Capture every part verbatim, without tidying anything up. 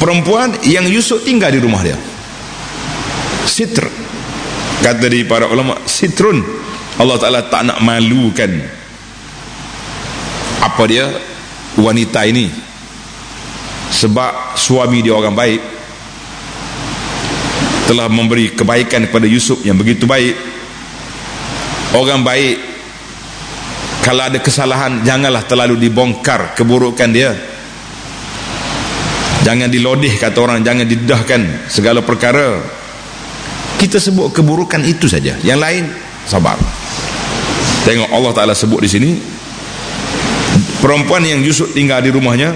perempuan yang Yusuf tinggal di rumah dia. Sitr, kata di para ulama, sitrun, Allah Ta'ala tak nak malukan apa dia, wanita ini, sebab suami dia orang baik, telah memberi kebaikan kepada Yusuf yang begitu baik. Orang baik kalau ada kesalahan janganlah terlalu dibongkar keburukan dia, jangan dilodih kata orang, jangan didedahkan segala perkara. Kita sebut keburukan itu saja, yang lain sabar. Tengok Allah Ta'ala sebut di sini, perempuan yang Yusuf tinggal di rumahnya,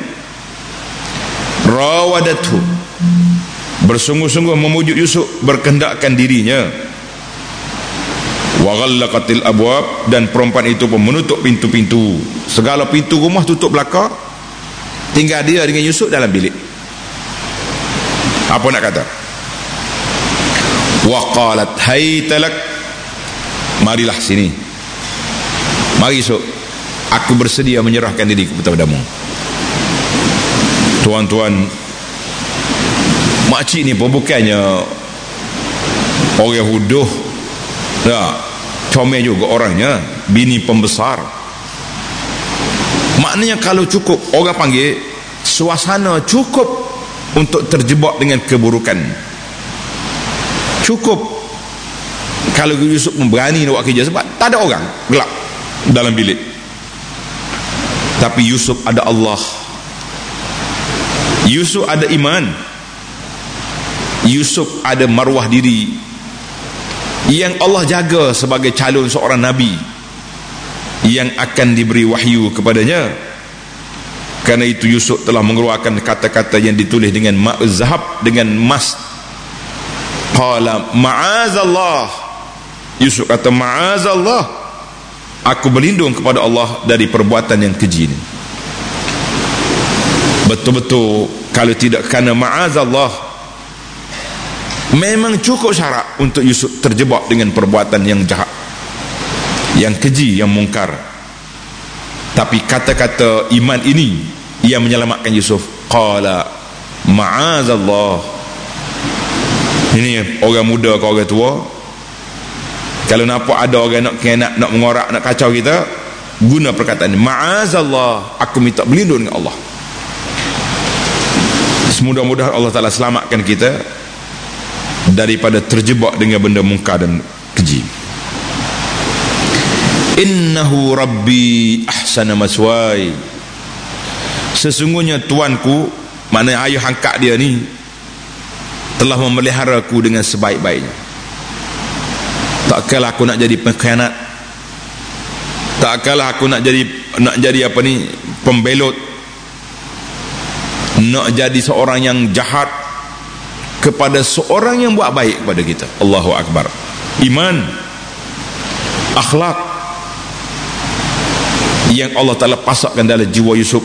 rawadathu, bersungguh-sungguh memujuk Yusuf, berkehendakkan dirinya, wa ghallaqatil abwab, dan perempuan itu pun menutup pintu-pintu, segala pintu rumah tutup belakang, tinggal dia dengan Yusuf dalam bilik. Apa nak kata? Wa qalat haytalak, marilah sini, mari Yusuf, aku bersedia menyerahkan diri kepadamu. Tuan-tuan, makcik ni pun bukannya orang huduh, ya, comel juga orangnya, bini pembesar. Maknanya kalau cukup, orang panggil suasana cukup untuk terjebak dengan keburukan. Cukup kalau Yusuf berani nak buat kerja, sebab tak ada orang, gelap dalam bilik. Tapi Yusuf ada Allah, Yusuf ada iman, Yusuf ada maruah diri yang Allah jaga sebagai calon seorang Nabi yang akan diberi wahyu kepadanya. Kerana itu Yusuf telah mengeluarkan kata-kata yang ditulis dengan ma'uz zahab, dengan emas. Qala ma'azallah, Yusuf kata ma'azallah, aku berlindung kepada Allah dari perbuatan yang keji ini. Betul-betul kalau tidak kerana ma'azallah, memang cukup syarat untuk Yusuf terjebak dengan perbuatan yang jahat, yang keji, yang mungkar. Tapi kata-kata iman ini yang menyelamatkan Yusuf. Qala ma'azallah. Ini orang muda ke orang tua, kalau nampak ada orang nak nak, nak mengorak, nak kacau kita, guna perkataan ini, ma'azallah, aku minta berlindung dengan Allah. Semudah-mudahan Allah Ta'ala selamatkan kita daripada terjebak dengan benda mungkar dan keji. Innahu rabbi ahsana maswai, sesungguhnya tuanku, maknanya ayah angkat dia ni, telah memeliharaku dengan sebaik-baiknya. Tak kalah aku nak jadi pengkhianat, tak kalah aku nak jadi nak jadi apa ni, pembelot, nak jadi seorang yang jahat kepada seorang yang buat baik kepada kita. Allahu Akbar. Iman, akhlak yang Allah Ta'ala pasakkan dalam jiwa Yusuf,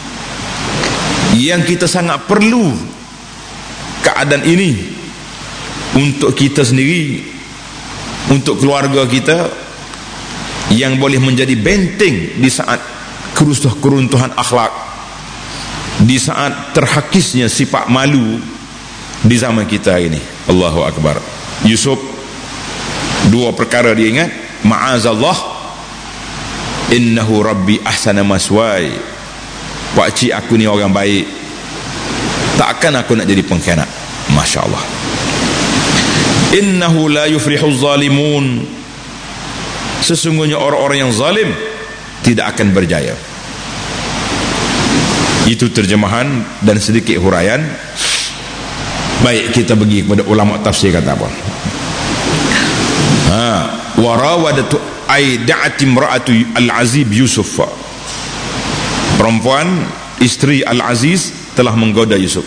yang kita sangat perlu keadaan ini untuk kita sendiri, untuk keluarga kita, yang boleh menjadi benteng di saat keruntuhan akhlak, di saat terhakisnya sifat malu di zaman kita ini. Allahu Akbar. Yusuf dua perkara dia ingat, ma'azallah, innahu rabbi ahsana maswai, pakcik aku ni orang baik, takkan aku nak jadi pengkhianat. Masya Allah. Innahu la yufrihu zalimun, sesungguhnya orang-orang yang zalim tidak akan berjaya. Itu terjemahan dan sedikit huraian. Baik, kita pergi kepada ulama tafsir kata apa. Ha, warawadatu aida'at imra'atu al-Aziz Yusuf, perempuan isteri Al-Aziz telah menggoda Yusuf.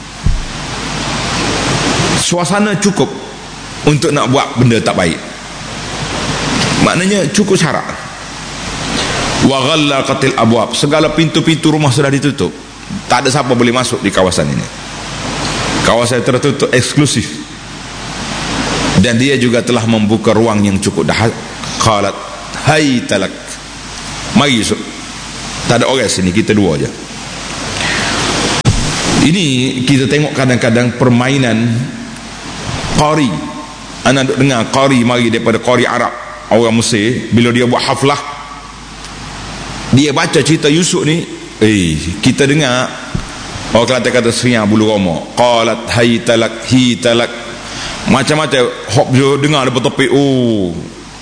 Suasana cukup untuk nak buat benda tak baik, maknanya cukup syarat. Wa ghallaqatil abwab, segala pintu-pintu rumah sudah ditutup, tak ada siapa boleh masuk di kawasan ini. Kawasan tertutup eksklusif, dan dia juga telah membuka ruang yang cukup dah. Qalat hai talak, mari Yusuf, tak ada orang sini, kita dua aja. Ini kita tengok kadang-kadang permainan qari. Anda duk dengar qari mari daripada qari Arab, orang Mesir, bila dia buat haflah, dia baca cerita Yusuf ni, eh kita dengar orang Kelantan kata seriang bulu roma, qalat hay talak hi talak, macam-macam hop dia dengar dia bertopik. Oh,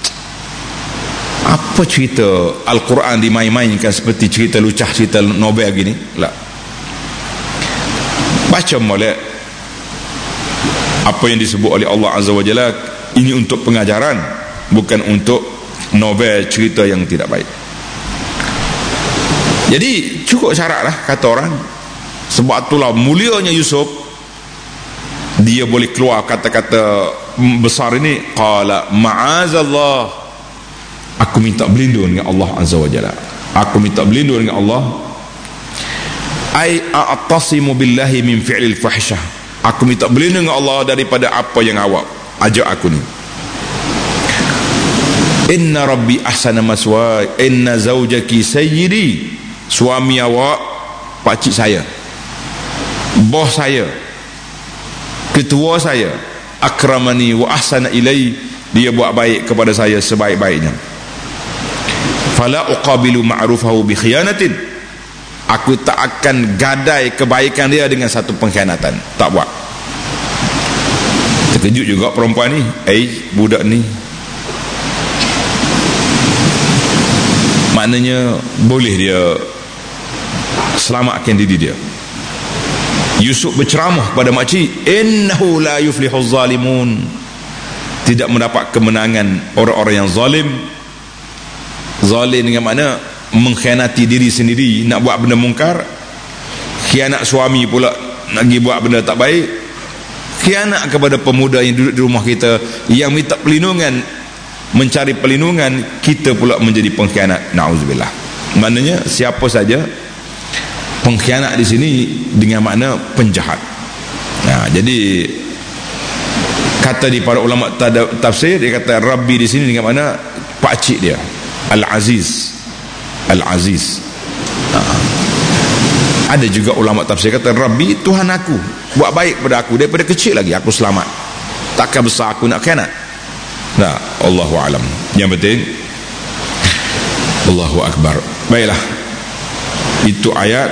apa cerita Al-Quran dimain-mainkan seperti cerita lucah, cerita novel gini lah. Baca molek apa yang disebut oleh Allah Azza wa Jalla, ini untuk pengajaran, bukan untuk novel cerita yang tidak baik. Jadi cukup syarat lah kata orang. Sebab itulah mulianya Yusuf, dia boleh keluar kata-kata besar ini, qala ma'azallah, aku minta berlindung dengan Allah Azza wa Jalla, aku minta berlindung dengan Allah, ai a'tasimu billahi min fi'lil fahsyah, aku minta berlindung dengan Allah daripada apa yang awak ajak aku ni. Inna rabbi ahsana maswa, inna zawjaki sayyidi, suami awak pakcik saya, bos saya, ketua saya, akramani wa ahsana ilai, dia buat baik kepada saya sebaik-baiknya. Fala uqabilu ma'rufahu bi khiyanatin, aku tak akan gadai kebaikan dia dengan satu pengkhianatan, tak buat. Terkejut juga perempuan ni, eh budak ni maknanya boleh dia selamatkan diri dia. Yusuf berceramah kepada makcik, innahu la yuflihuz zalimun, tidak mendapat kemenangan orang-orang yang zalim. Zalim dengan makna mengkhianati diri sendiri, nak buat benda mungkar, khianat suami pula nak pergi buat benda tak baik, khianat kepada pemuda yang duduk di rumah kita yang minta perlindungan, mencari perlindungan, kita pula menjadi pengkhianat. Na'udzubillah. Maknanya siapa saja pengkhianat di sini dengan makna penjahat. Nah, jadi kata di para ulama tafsir, dia kata Rabbi di sini dengan makna pakcik dia, Al-Aziz, Al-Aziz. Nah, ada juga ulama tafsir kata Rabbi, Tuhan aku, buat baik pada aku daripada kecil lagi aku selamat, takkan besar aku nak khianat. Nah, Allahu alam. Yang penting Allahu akbar. Baiklah, itu ayat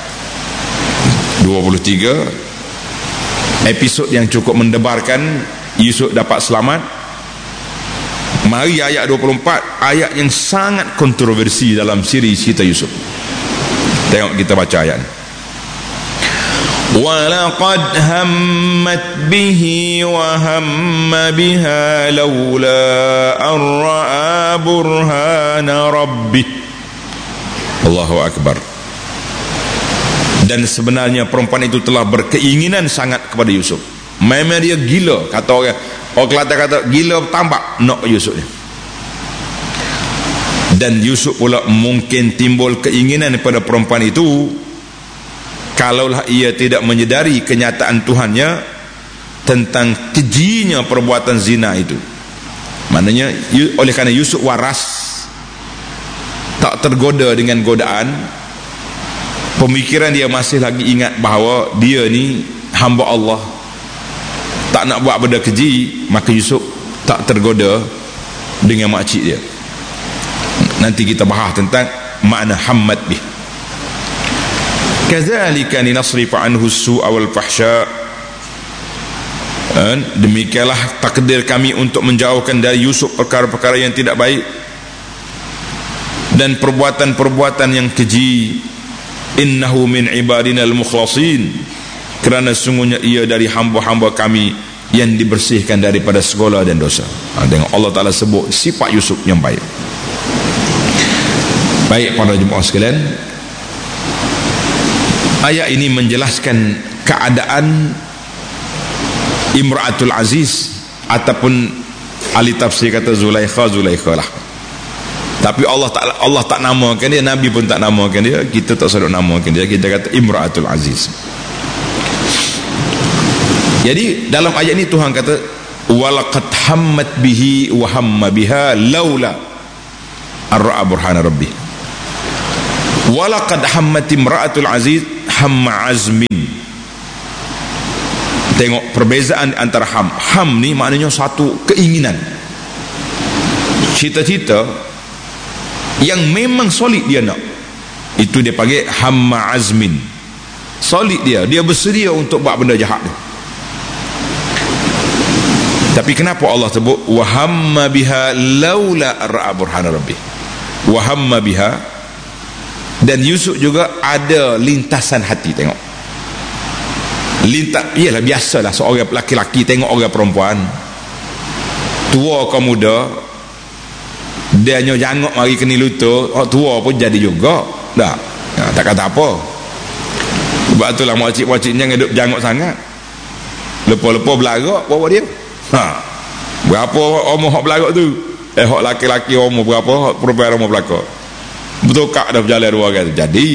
dua puluh tiga, episod yang cukup mendebarkan. Yusuf dapat selamat. Mari ayat dua puluh empat, ayat yang sangat kontroversi dalam siri cerita Yusuf. Tengok, kita baca ayat. وَلَقَدْ هَمَّتْ بِهِ وَهَمَّ بِهَا لَوْلَا أَنْ رَأَى بُرْهَانَ رَبِّهِ. Allahu Akbar. Dan sebenarnya perempuan itu telah berkeinginan sangat kepada Yusuf. Memang dia gila, kata orang orang Kelantan kata gila tambak nak Yusuf ni. Dan Yusuf pula mungkin timbul keinginan pada perempuan itu, kalaulah ia tidak menyedari kenyataan Tuhannya tentang kejinya perbuatan zina itu. Maknanya oleh kerana Yusuf waras, tak tergoda dengan godaan, pemikiran dia masih lagi ingat bahawa dia ni hamba Allah, tak nak buat benda keji, maka Yusuf tak tergoda dengan makcik dia. Nanti kita bahas tentang makna hammad bih. Kadzalika linasrifa anhu as-su'a wal fahsya, demikianlah takdir kami untuk menjauhkan dari Yusuf perkara-perkara yang tidak baik dan perbuatan-perbuatan yang keji. Innahu min ibadina al-mukhlasin, kerana sungguhnya ia dari hamba-hamba kami yang dibersihkan daripada segala dan dosa. Ha, tengok Allah Ta'ala sebut sifat Yusuf yang baik. Baik para jemaah sekalian, ayat ini menjelaskan keadaan Imra'atul Aziz, ataupun ahli tafsir kata Zulaikha, Zulaikha lah. Tapi Allah tak Allah tak namakan dia, Nabi pun tak namakan dia, kita tak selalu namakan dia, kita kata Imra'atul Aziz. Jadi dalam ayat ini Tuhan kata walaqad hammat bihi wa hamma biha laula ar-ra'a burhana rabbih. Walaqad hammat imra'atul aziz hamma azmin Tengok perbezaan antara ham. Ham ni maknanya satu keinginan, cita-cita yang memang solid dia nak. Itu dia panggil hamma azmin. Solid dia, dia bersedia untuk buat benda jahat tu. Tapi kenapa Allah sebut wa hamma biha laula ra'a burhana rabbih? Wa hamma biha. Dan Yusuf juga ada lintasan hati. Tengok, lintas, iyalah biasalah seorang lelaki tengok orang perempuan tua ke muda, dia hanya jangok mari kena lutut, oh, tua pun jadi juga dah, ya, tak kata apa. Sebab itulah makcik-makcik jangan duduk jangok sangat, lepas-lepas belagak bawa dia. Ha, berapa umur hak belagak tu? Eh hak laki-laki umur berapa, hak perempuan umur belakang bertukar dah berjalan dua orang tu. Jadi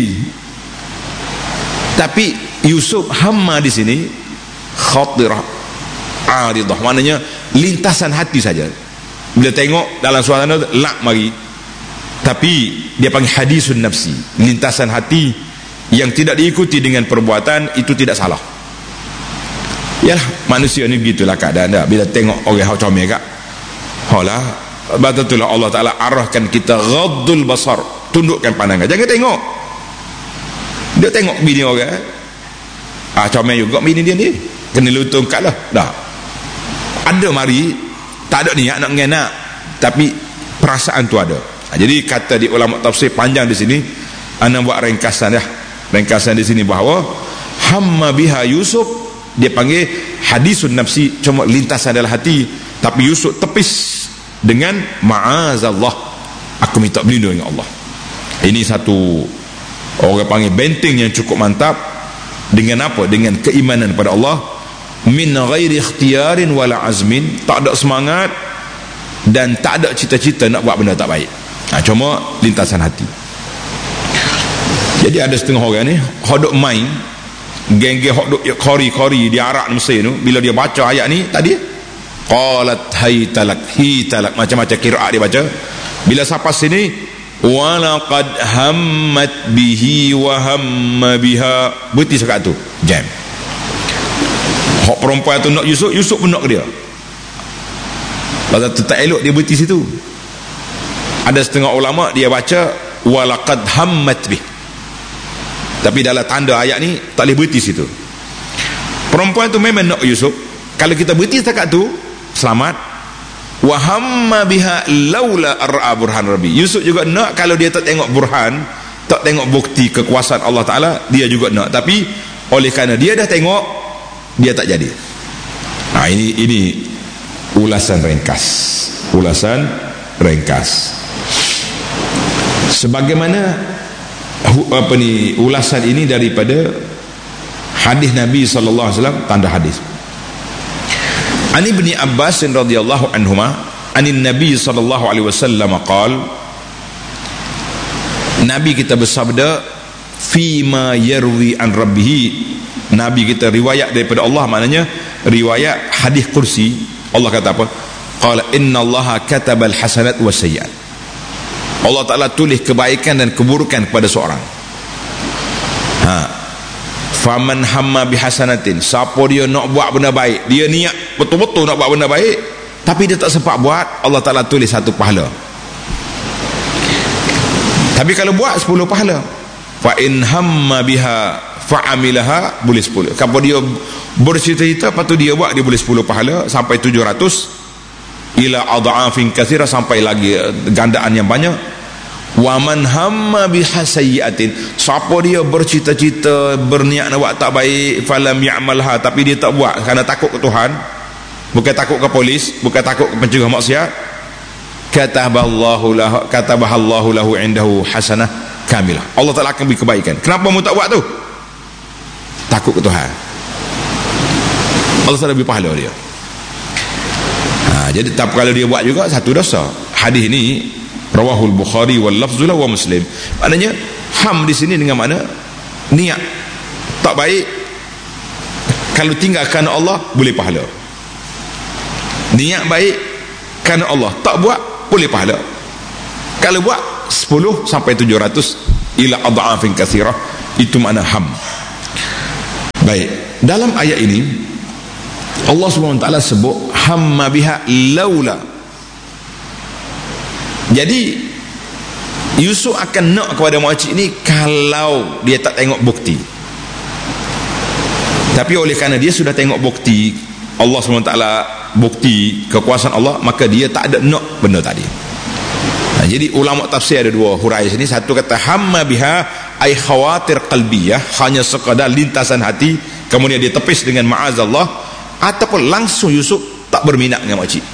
tapi Yusuf hamma di sini khatirah aridah, maknanya lintasan hati saja. Bila tengok dalam suasana lak mari, tapi dia panggil hadisun nafsi, lintasan hati yang tidak diikuti dengan perbuatan, itu tidak salah. Yalah, manusia ni begitulah keadaan dah. Bila tengok orang hak comel kak, halah, betul-betul Allah Ta'ala arahkan kita ghaddul basar, tundukkan pandangan, jangan tengok. Dia tengok bini orang, ah comel juga bini dia ni, kena lutut kat lah dah. Ada mari tak ada niat nak ngenak, tapi perasaan tu ada. Ha, jadi kata di ulama tafsir panjang di sini, ana buat ringkasan dah. Ringkasan di sini bahawa hamma biha Yusuf dia panggil hadisun nafsi, cuma lintasan dalam hati, tapi Yusuf tepis dengan ma'azallah, aku minta berlindung dengan Allah. Ini satu orang panggil benteng yang cukup mantap. Dengan apa? Dengan keimanan pada Allah, min ghairi ikhtiyarin wala azmin, tak ada semangat dan tak ada cita-cita nak buat benda tak baik. Ha, cuma lintasan hati. Jadi ada setengah orang ni hodok main, geng-geng hodok kori-kori di Arab Mesir tu, bila dia baca ayat ni tadi, qalat haytalak hitalak, macam-macam qiraat dia baca. Bila sampai sini walaqad hammat bihi wa hamma biha, berhenti sekat tu, jam. Hak perempuan tu nak Yusuf, Yusuf pun nak ke dia. Kalau tak elok dia berhenti situ. Ada setengah ulama dia baca walaqad hammat bih, tapi dalam tanda ayat ni tak boleh berhenti situ. Perempuan tu memang nak Yusuf, kalau kita berhenti sekat tu selamat. Wa hamma biha laula ra'a burhan rabbi, Yusuf juga nak, kalau dia tak tengok burhan, tak tengok bukti kekuasaan Allah Ta'ala, dia juga nak, tapi oleh kerana dia dah tengok, dia tak jadi. Nah, ini ini ulasan ringkas, ulasan ringkas. Sebagaimana apa ni ulasan ini daripada hadis Nabi sallallahu alaihi wasallam, tanda hadis. An Ibni Abbas radhiyallahu anhuma anin Nabi sallallahu alaihi wasallam qaal, Nabi kita bersabda, fima yarwi an rabbih, Nabi kita riwayat daripada Allah, maknanya riwayat hadis kursi. Allah kata apa? Qala innallaha katabal hasanat was sayyi'at, Allah Ta'ala tulis kebaikan dan keburukan kepada seorang. Ha, faman hamma bihasanatin, siapa dia nak buat benda baik, dia niat betul-betul nak buat benda baik, tapi dia tak sempat buat, Allah Ta'ala tulis satu pahala. Tapi kalau buat sepuluh pahala. Fa in hamma biha fa'amilaha, boleh sepuluh. Kalau dia bercita-cita lepas tu dia buat, dia boleh sepuluh pahala sampai tujuh ratus, ila adha'afin katsira, sampai lagi gandaan yang banyak. Wa man hamma bihasayyatin, siapa dia bercita-cita berniat nak buat tak baik, falam ya'malha, tapi dia tak buat kerana takut ke Tuhan, bukan takut ke polis, bukan takut ke pencegah maksiat, kataballahu lahu katabahallahu lahu indahu hasanah kamilah, Allah Ta'ala akan beri kebaikan. Kenapa mu tak buat tu? Takut ke Tuhan, Allah Ta'ala beri pahala dia. Ha, jadi tak, kalau dia buat juga satu dosa. Hadis ini rawahul Bukhari wal lafzu lahu wa Muslim. Maknanya ham di sini dengan makna niat tak baik, kalau tinggalkan Allah boleh pahala. Niat baik kerana Allah, tak buat boleh pahala. Kalau buat sepuluh sampai tujuh ratus ila adha'afin katsirah, itu makna ham. Baik, dalam ayat ini Allah subhanahu wa taala sebut hamma biha laula. Jadi Yusuf akan nak kepada makcik ni kalau dia tak tengok bukti. Tapi oleh kerana dia sudah tengok bukti Allah subhanahu wa taala, bukti kekuasaan Allah, maka dia tak ada nak benda tadi. Nah, jadi ulama tafsir ada dua huraian sini. Satu kata hamma biha ai khawatir qalbiyah, hanya sekadar lintasan hati, kemudian dia tepis dengan ma'azallah, ataupun langsung Yusuf tak berminat dengan makcik.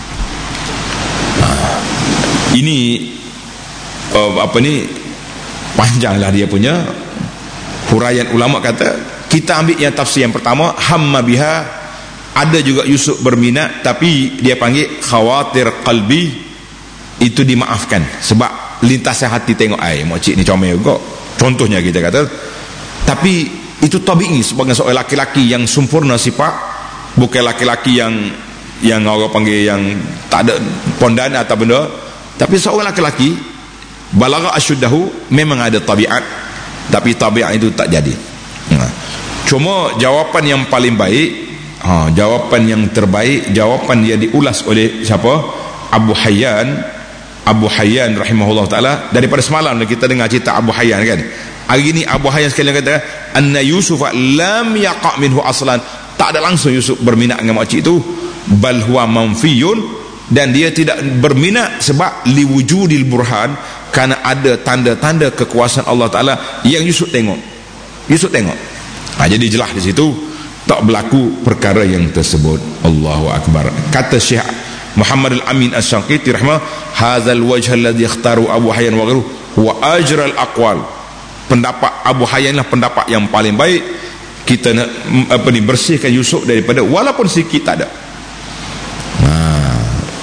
Nah, ini uh, apa ni panjanglah dia punya huraian. Ulama kata kita ambil yang tafsir yang pertama, hamma biha, ada juga Yusuf berminat tapi dia panggil khawatir qalbi, itu dimaafkan sebab lintasan hati tengok ai makcik ni comel juga, contohnya kita kata. Tapi itu tabi'i sebagai seorang laki-laki yang sempurna sifat, bukan laki-laki yang yang orang panggil yang tak ada pondan atau benda. Tapi seorang laki-laki balagha asyuddahu memang ada tabiat, tapi tabiat itu tak jadi. Nah, cuma jawapan yang paling baik, ha, jawapan yang terbaik, jawapan yang diulas oleh siapa? Abu Hayyan. Abu Hayyan rahimahullah ta'ala. Daripada semalam kita dengar cerita Abu Hayyan kan. Hari ini Abu Hayyan sekali kata anna Yusuf lam yaqa' minhu aslan, tak ada langsung Yusuf berminat dengan makcik itu, bal huwa manfiyun, dan dia tidak berminat sebab liwujudil burhan, kerana ada tanda-tanda kekuasaan Allah Ta'ala yang Yusuf tengok. Yusuf tengok. Ha, jadi jelas di situ tak berlaku perkara yang tersebut. Allahu Akbar. Kata Syekh Muhammad Al-Amin As-Syanqiti rahimah, hadzal wajh alladhi ikhtaru Abu Hayyan wa ghairuhu huwa ajral aqwal. Pendapat Abu Hayyan lah pendapat yang paling baik. Kita nak apa ni, bersihkan Yusuf daripada walaupun sikit tak ada. Nah,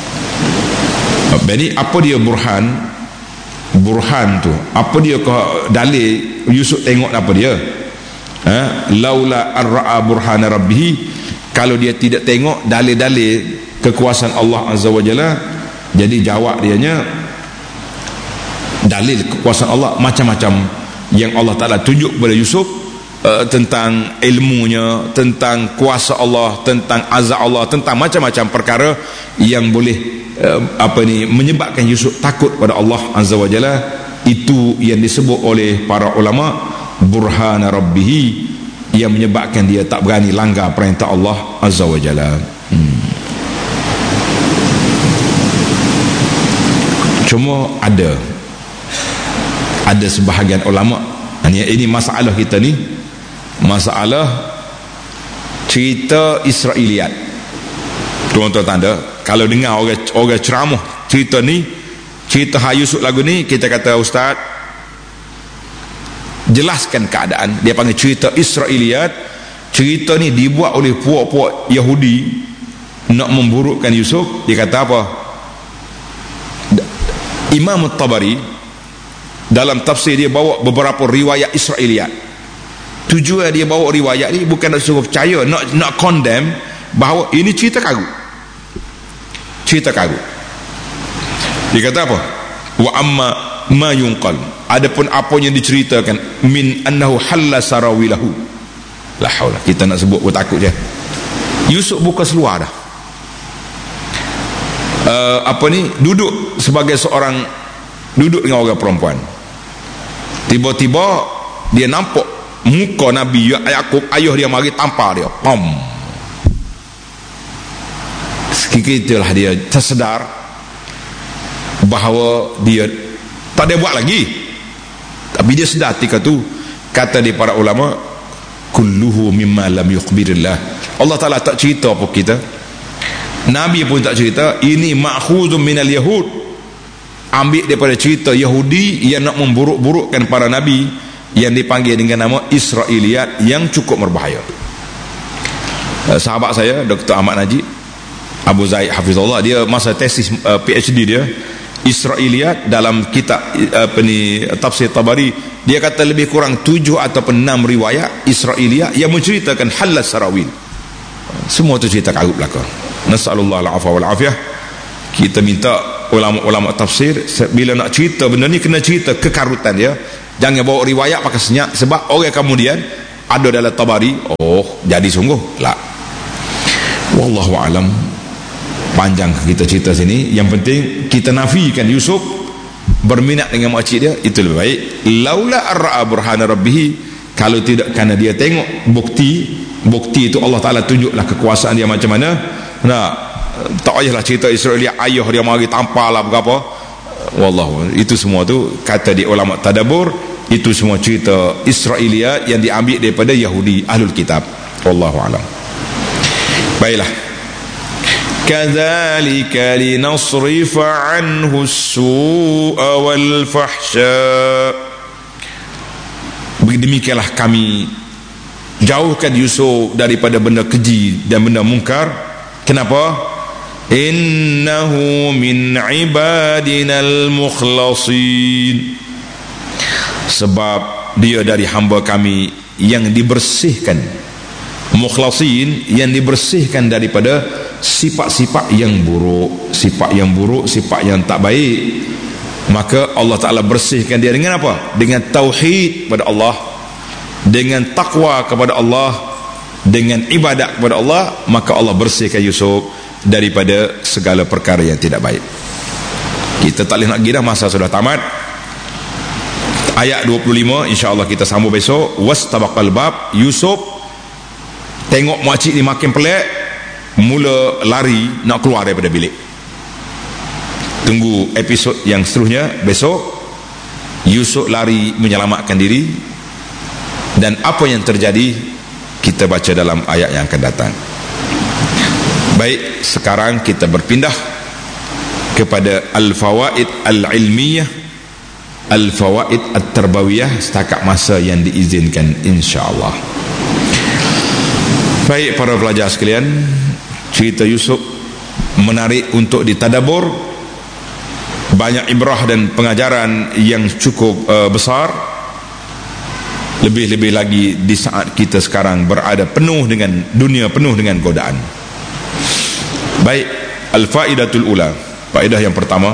jadi apa dia burhan? Burhan tu apa dia ke dalil Yusuf tengok apa dia? Ha? Laula ar-ra'a burhana rabbih, kalau dia tidak tengok dalil-dalil kekuasaan Allah Azza wa Jalla, jadi jawab dianya dalil kekuasaan Allah macam-macam yang Allah Ta'ala tunjuk kepada Yusuf, uh, tentang ilmunya, tentang kuasa Allah, tentang azab Allah, tentang macam-macam perkara yang boleh uh, apa ni menyebabkan Yusuf takut pada Allah Azza wa Jalla. Itu yang disebut oleh para ulama burhana rabbihi, yang menyebabkan dia tak berani langgar perintah Allah Azza wa Jalla. hmm. Cuma ada ada sebahagian ulama, ini, ini masalah kita ni, masalah cerita Israiliyat. Tuan-tuan tanda, kalau dengar orang orang ceramah cerita ni, cerita Yusuf lagu ni, kita kata ustaz jelaskan keadaan, dia panggil cerita Israiliyat. Cerita ni dibuat oleh puak-puak Yahudi nak memburukkan Yusuf. Dia kata apa? Imam At-Tabari dalam tafsir dia bawa beberapa riwayat Israiliyat. Tujuan dia bawa riwayat ni bukan nak suruh percaya, nak nak condemn bahawa ini cerita kagu, cerita kagu. Dia kata apa? Wa amma ma yunqal, adapun apa yang diceritakan, min annahu halla sarawilahu. La haula, kita nak sebut pun takut je. Yusuf buka seluar dah. Uh, apa ni, duduk sebagai seorang, duduk dengan orang perempuan. Tiba-tiba dia nampak muka Nabi Yaqub, ayah dia mari tampar dia, pam. Sekitalah dia tersedar bahawa dia tak ada buat lagi. Tapi dia sedar ketika tu, kata di para ulama, kulluhu mimma lam yukhbirillah. Allah Ta'ala tak cerita apa kita, Nabi pun tak cerita. Ini ma'khuzun minal yahud, ambil daripada cerita Yahudi yang nak memburuk-burukkan para Nabi, yang dipanggil dengan nama Israiliyat, yang cukup berbahaya. uh, Sahabat saya Doktor Ahmad Najib Abu Zaid Hafizullah, dia masa tesis uh, PhD dia Israiliyat dalam kitab uh, apa ni, tafsir Tabari, dia kata lebih kurang tujuh ataupun enam riwayat Israiliyat yang menceritakan halas sarawil. Semua tu cerita karut belaka. Nasallallahu al-afwa wal afiyah. Kita minta ulama-ulama tafsir, bila nak cerita benda ni kena cerita kekarutan dia, jangan bawa riwayat pakai senyap, sebab orang kemudian ada dalam Tabari, oh jadi sungguh lah. Wallahu alam. Panjang kita cerita sini. Yang penting kita nafikan Yusuf berminat dengan makcik dia, itu lebih baik. Laula ar-ra'a burhana rabbih, kalau tidak kerana dia tengok bukti. Bukti itu Allah Ta'ala tunjuklah kekuasaan dia macam mana. Nah, tak payahlah cerita Israeliat ayah dia mari tampar lah berapa. Wallahu, itu semua tu kata di ulama tadabbur, itu semua cerita Israeliat yang diambil daripada Yahudi Ahlul Kitab. Wallahu alam. Baiklah. Kadzalika linasrifa anhu as-su'a wal fahsya. Demikianlah kami jauhkan Yusuf daripada benda keji dan benda mungkar. Kenapa? Innahu min ibadinal mukhlasin, sebab dia dari hamba kami yang dibersihkan. Mukhlasin, yang dibersihkan daripada sifat-sifat yang buruk. Sifat yang buruk, sifat yang tak baik. Maka Allah Ta'ala bersihkan dia dengan apa? Dengan tauhid kepada Allah, dengan takwa kepada Allah, dengan ibadat kepada Allah. Maka Allah bersihkan Yusuf daripada segala perkara yang tidak baik. Kita tak boleh nak pergi dah, masa sudah tamat. Ayat dua puluh lima insya-Allah kita sambung besok. Wastabaqal bab, Yusuf tengok makcik ni makin pelik, mula lari nak keluar daripada bilik. Tunggu episod yang seterusnya besok. Yusuf lari menyelamatkan diri, dan apa yang terjadi kita baca dalam ayat yang akan datang. Baik, sekarang kita berpindah kepada al-fawaid al-ilmiyah, al-fawaid at-tarbawiyah setakat masa yang diizinkan insya-Allah. Baik para pelajar sekalian, cerita Yusuf menarik untuk ditadabbur, banyak ibrah dan pengajaran yang cukup uh, besar. Lebih-lebih lagi di saat kita sekarang berada penuh dengan dunia, penuh dengan godaan. Baik, al-faidatul ula, faedah yang pertama,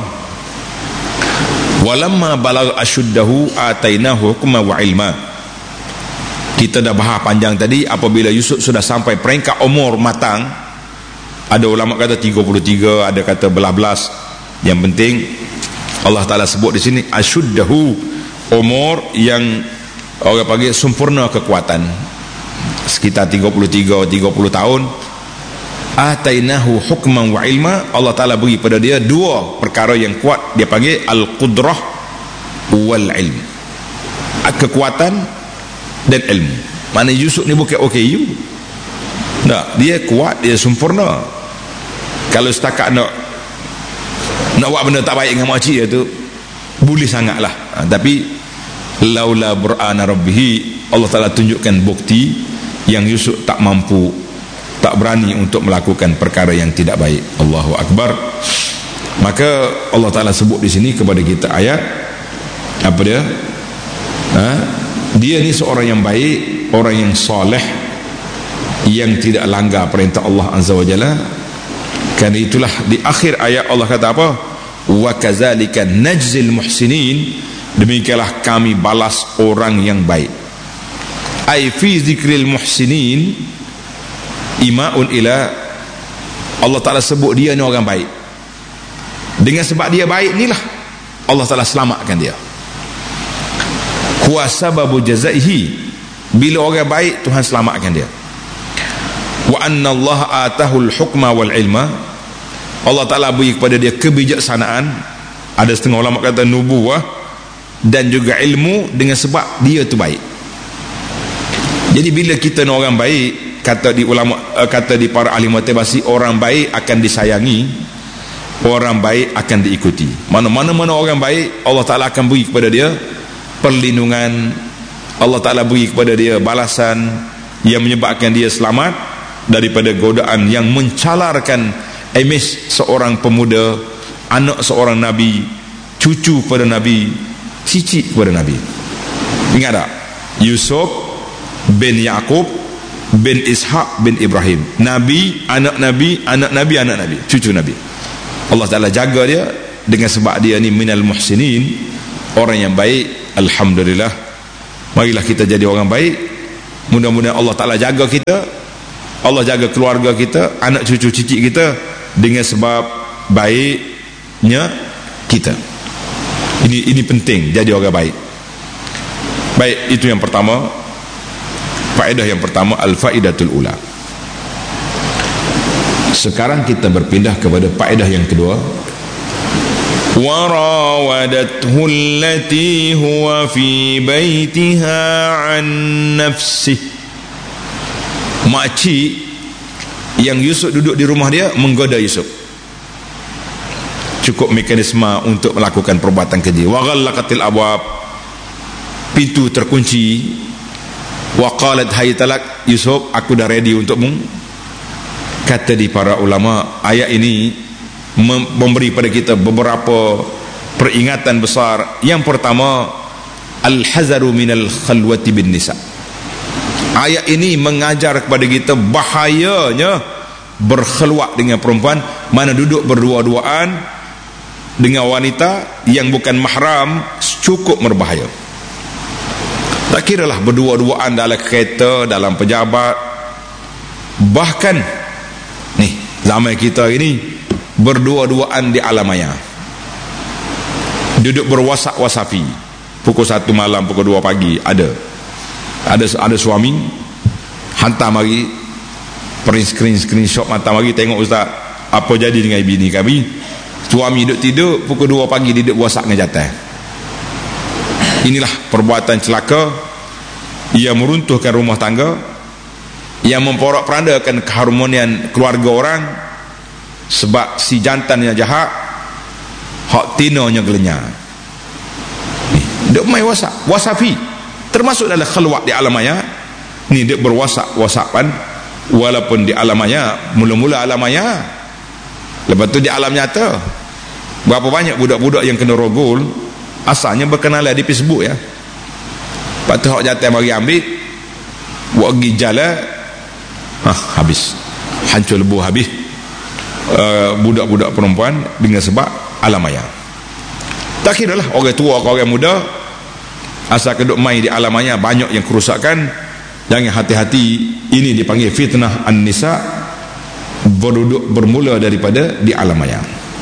walamma balagha ashuddahu atainahu hukma wa ilma. Kita dah bahas panjang tadi, apabila Yusuf sudah sampai peringkat umur matang. Ada ulama kata tiga puluh tiga, ada kata belas-belas. Yang penting Allah Ta'ala sebut di sini ashuddahu, umur yang orang panggil sempurna kekuatan, sekitar tiga puluh tiga tiga puluh tahun. Atainahu hukman wa ilma, Allah Ta'ala beri pada dia dua perkara yang kuat, dia panggil al-qudrah wal ilm, kekuatan dan ilmu. Mana Yusuf ni bukan O K U. Nah, dia kuat, dia sempurna. Kalau setakat nak nak buat benda tak baik dengan makcik dia tu, boleh sangatlah. Ha, tapi laula bur'ana rabbih, Allah Ta'ala tunjukkan bukti yang Yusuf tak mampu, tak berani untuk melakukan perkara yang tidak baik. Allahu Akbar. Maka Allah Ta'ala sebut di sini kepada kita ayat apa dia? Ha? Dia ni seorang yang baik, orang yang soleh, yang tidak langgar perintah Allah Azza wa Jalla. Kerana itulah di akhir ayat Allah kata apa? Wa kadzalika najzil muhsinin, demikianlah kami balas orang yang baik. Ai fi zikril muhsinin ima'un ila, Allah Ta'ala sebut dia ni orang baik. Dengan sebab dia baik ni lah Allah Ta'ala selamatkan dia. Huwa sababu jazaihi, bila orang baik Tuhan selamatkan dia. Wa anna Allah atahul hukma wal ilma, Allah Ta'ala beri kepada dia kebijaksanaan, ada setengah ulama kata nubuwah, dan juga ilmu, dengan sebab dia tu baik. Jadi bila kita ni orang baik, kata di ulama, kata di para ahli motivasi, orang baik akan disayangi, orang baik akan diikuti. Mana-mana mana orang baik, Allah Ta'ala akan beri kepada dia perlindungan, Allah Ta'ala beri kepada dia balasan yang menyebabkan dia selamat daripada godaan yang mencalarkan emis seorang pemuda, anak seorang Nabi, cucu pada Nabi, cicit kepada Nabi. Ingat tak? Yusuf bin Yaqub bin Ishaq bin Ibrahim, Nabi, anak Nabi, anak Nabi, anak Nabi, cucu Nabi. Allah Ta'ala jaga dia dengan sebab dia ni minal muhsinin, orang yang baik. Alhamdulillah, marilah kita jadi orang baik. Mudah-mudahan Allah Ta'ala jaga kita Allah jaga keluarga kita, anak cucu cicit kita dengan sebab baiknya kita. Ini ini penting jadi orang baik. Baik, itu yang pertama. Faedah yang pertama, al-faidatul ula. Sekarang kita berpindah kepada faedah yang kedua. وراودته التي هو في بيتها عن نفسه. Makcik yang Yusuf duduk di rumah dia menggoda Yusuf. Cukup mekanisme untuk melakukan perbuatan keji. Wa ghallaqatil abwab, pintu terkunci. Wa qalat hayy talak, Yusuf, aku dah ready untukmu. Kata di para ulama, ayat ini memberi pada kita beberapa peringatan besar. Yang pertama, al-hazaru minal khalwati bin nisa. Ayat ini mengajar kepada kita bahayanya berkhelwat dengan perempuan, mana duduk berdua-duaan dengan wanita yang bukan mahram, cukup berbahaya. Tak kiralah berdua-duaan dalam kereta, dalam pejabat, bahkan nih zaman kita ini berdua-duaan di alam maya, duduk berwasak-wasafi pukul satu malam, pukul dua pagi. Ada ada ada suami hantar mari print screen screenshot mata mari, tengok ustaz apa jadi dengan bini kami. Suami duduk tidur, pukul dua pagi dia duduk wasak dengan jatah. Inilah perbuatan celaka yang meruntuhkan rumah tangga, yang memporak-porandakan keharmonian keluarga orang. Sebab si jantan yang jahat, hak tinanya gelenyar. Dia main wasak, wasafi, termasuk dalam khalwat di alam maya. Ni dia berwasak-wasapan, walaupun di alam maya, mula-mula alam maya, lepas tu di alam nyata. Berapa banyak budak-budak yang kena rogol asalnya berkenalan di Facebook ya. Lepas tu hak jantan mari ambil, buat pergi jalan, ah, habis, hancur lebuh habis. Uh, budak-budak perempuan dengan sebab alam maya. Tak kira lah orang tua atau orang muda, asal keduk main di alam maya, banyak yang kerusakan. Jangan hati-hati, ini dipanggil fitnah an-nisa, berduduk bermula daripada di alam maya.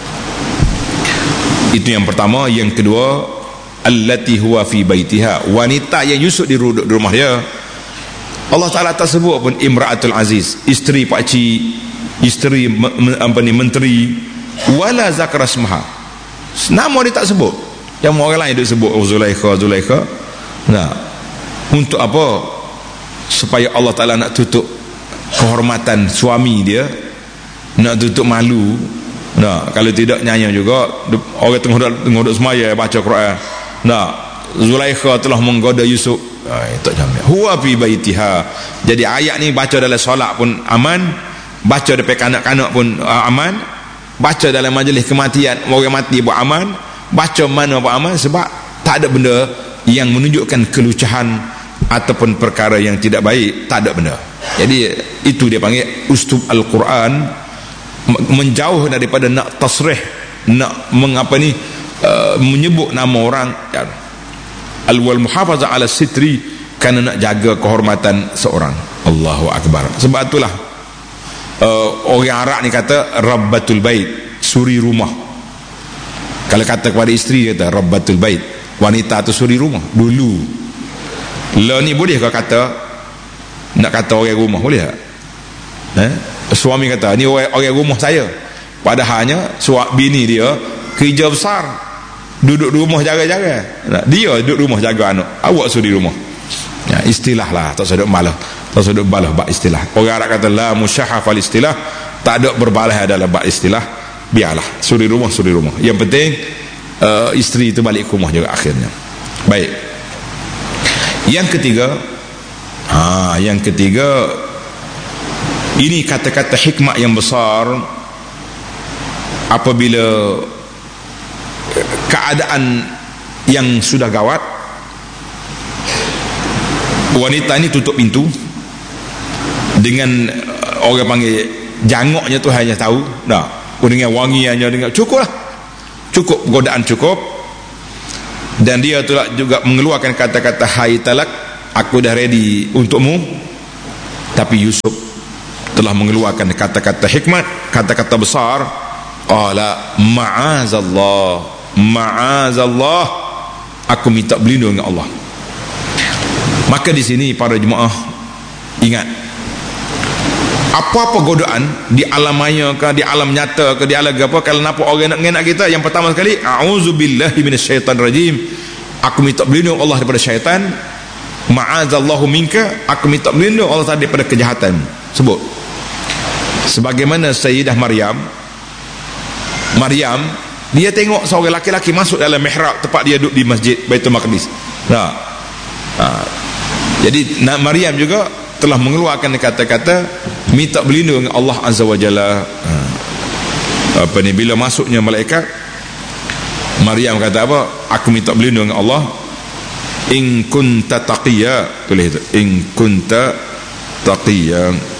Itu yang pertama. Yang kedua, allati huwa fi baitiha, wanita yang Yusuf di rumah dia. Allah Ta'ala tak sebut pun imra'atul aziz, isteri pak cik, isteri apa ni, menteri, wala zakara asmaha, nama dia tak sebut. Yang orang lain dia sebut oh, Zulaikha, Zulaikha. Nah, untuk apa? Supaya Allah Ta'ala nak tutup kehormatan suami dia, nak tutup malu. Nah, kalau tidak nyanyi juga orang tengah tengah duduk semaya baca Quran. Nah, Zulaikha telah menggoda Yusuf. Ah, tak jamin. Huwa fi baitiha. Jadi ayat ni baca dalam solat pun aman, baca depan kanak-kanak pun uh, aman, baca dalam majlis kematian orang mati pun aman, baca mana pun aman. Sebab tak ada benda yang menunjukkan kelucahan ataupun perkara yang tidak baik, tak ada benda. Jadi itu dia panggil ustub Al-Quran, menjauh daripada nak tasrih, nak mengapa ni uh, menyebut nama orang. Al-wal muhafazah ala sitri, kerana nak jaga kehormatan seorang. Allahu Akbar. Sebab itulah uh, orang Arab ni kata Rabbatul Bait, suri rumah. Kalau kata kepada isteri kata Rabbatul Bait, wanita tu suri rumah. Dulu lah ni boleh kau kata, nak kata orang rumah boleh tak? Eh? Suami kata ni orang, orang rumah saya, padahalnya suami bini dia kerja besar, duduk di rumah jaga-jaga. Dia duduk rumah jaga anak, awak suri rumah. Ya, istilah lah, tak sedap malah, tak sedap balah bab istilah. Orang Arab kata la musyahaf al istilah, tak ada berbalah dalam bab istilah. Biarlah suri rumah, suri rumah. Yang penting uh, isteri itu balik ke rumah juga akhirnya. Baik. Yang ketiga, ha, yang ketiga ini kata-kata hikmah yang besar. Apabila keadaan yang sudah gawat, wanita ini tutup pintu dengan orang panggil jangoknya tu hanya tahu dah, dengan wangiannya, dengan cukup lah, cukup godaan cukup. Dan dia tu juga mengeluarkan kata-kata hai talak, aku dah ready untukmu. Tapi Yusuf telah mengeluarkan kata-kata hikmat, kata-kata besar. Qala ma'azallah, ma'azallah, aku minta berlindung dengan Allah. Maka di sini para jemaah ingat, apa-apa godaan di alam maya ke, di alam nyata ke, di alam apa, kalau nampak orang nak ngenak kita, yang pertama sekali a'udzubillahi minasyaitanirrajim, aku minta berlindung Allah daripada syaitan. Ma'azallahu minka, aku minta berlindung Allah daripada kejahatan. Sebut sebagaimana Sayyidah Maryam, Maryam dia tengok seorang laki-laki masuk dalam mihrab tempat dia duduk di masjid Baitul Maqdis. Nah, ha. Jadi Maryam juga telah mengeluarkan kata-kata minta berlindung dengan Allah Azza wa Jalla. Ha. Apa ni, bila masuknya malaikat, Maryam kata apa? Aku minta berlindung dengan Allah. In kunta taqiyya, tulis itu. In kunta taqiyya.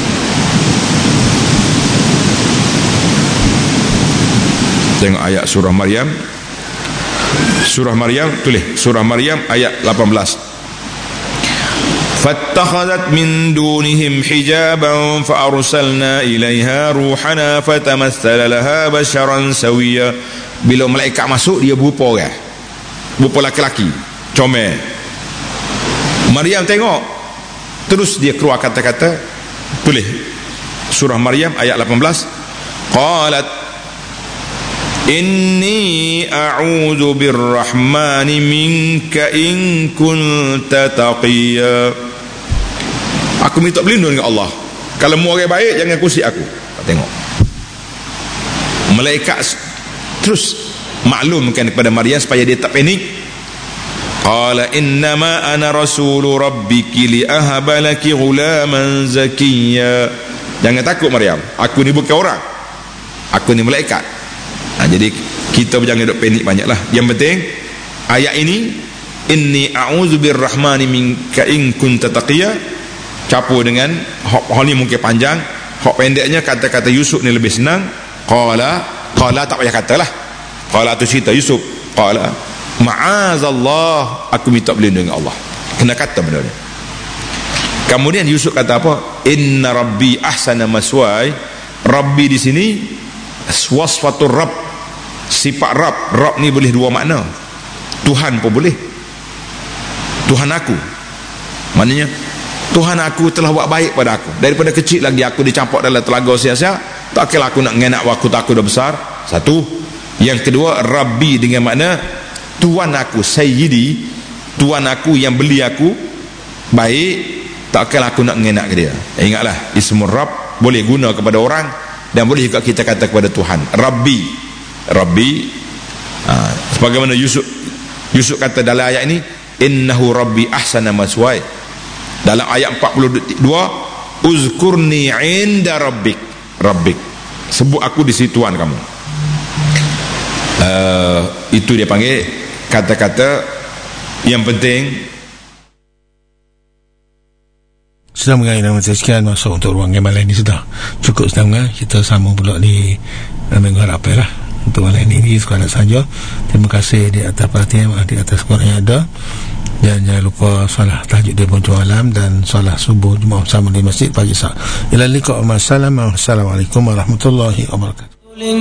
Tengok ayat surah Maryam. Surah Maryam, tulis surah Maryam ayat lapan belas. Fattakhadhat min dunihim hijaban fa arsalna ilaiha ruhana fatamassala laha basharan sawiyya. Bila malaikat masuk, dia berupa orang, berupa laki-laki, comel. Maryam tengok, terus dia keluar kata-kata, tulis surah Maryam ayat lapan belas. Qalat inni a'udzu birrahmani minka in kunta taqiyya. Aku minta berlindung dengan Allah, kalau mu orang baik jangan kusik aku. Tengok, malaikat terus maklumkan kepada Maryam supaya dia tak panik. Qala innama ana rasulu rabbiki li ahaba laki ghulaman zakiyya. Jangan takut Maryam, aku ni bukan orang, aku ni malaikat. Ha, jadi kita jangan duk panik banyaklah. Yang penting ayat ini, inni a'udzu birrahmani minka in kunta taqiyya, campur dengan hak ni mungkin panjang, hak pendeknya kata-kata Yusuf ni lebih senang. Qala, qala tak payah katalah, qala tu cerita Yusuf. Qala ma'azallah, aku minta berlindung dengan Allah. Kena kata benda ni. Kemudian Yusuf kata apa? Inna rabbi ahsana maswai. Rabbi di sini wasfatur rabb, sifat Rabb. Rabb ni boleh dua makna, Tuhan pun boleh, Tuhan aku. Maknanya Tuhan aku telah buat baik pada aku. Daripada kecil lagi aku dicampak dalam telaga sia-sia, tak kira aku nak ngenak waktu tak aku dah besar. Satu. Yang kedua, Rabbi dengan makna Tuhan aku, Sayyidi, Tuhan aku yang beli aku baik, tak kira aku nak ngenak ke dia. Ingatlah, ismur Rabb boleh guna kepada orang dan boleh juga kita kata kepada Tuhan. Rabbi, Rabbi. Ha, sebagaimana Yusuf Yusuf kata dalam ayat ini, innahu rabbi ahsana maswai. Dalam ayat empat puluh dua, uzkurni inda rabbik, rabbik, sebut aku di situ Tuhan kamu. Uh, itu dia panggil kata-kata yang penting. Sudah mengenai nama saya sekian, masuk untuk ruang gemalan ini sudah cukup. Sedang kita sambung pula di uh, minggu harapan lah. Untuk malam ini sekadar saja. Terima kasih di atas perhatian, di atas korang yang ada, dan jangan lupa solat tahajud di penghujung malam dan solat subuh Jumaat bersama di masjid pagi sah. Ila liqa. Assalamualaikum warahmatullahi wabarakatuh.